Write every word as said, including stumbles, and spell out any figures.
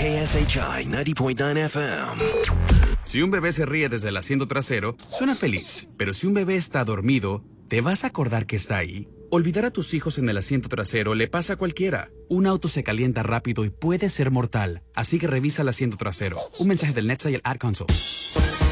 K S H I ninety point nine F M. Si un bebé se ríe desde el asiento trasero, suena feliz. Pero si un bebé está dormido, ¿te vas a acordar que está ahí? Olvidar a tus hijos en el asiento trasero le pasa a cualquiera. Un auto se calienta rápido y puede ser mortal. Así que revisa el asiento trasero. Un mensaje del NHTSA y el Ad Console.